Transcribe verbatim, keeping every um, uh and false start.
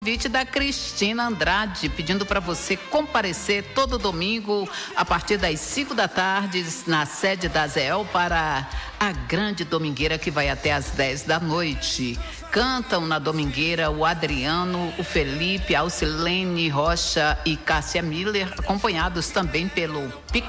Convite da Cristina Andrade, pedindo para você comparecer todo domingo a partir das cinco da tarde na sede da ZEL para a grande domingueira que vai até às dez da noite. Cantam na domingueira o Adriano, o Felipe, a Alcilene Rocha e Cássia Miller, acompanhados também pelo Pico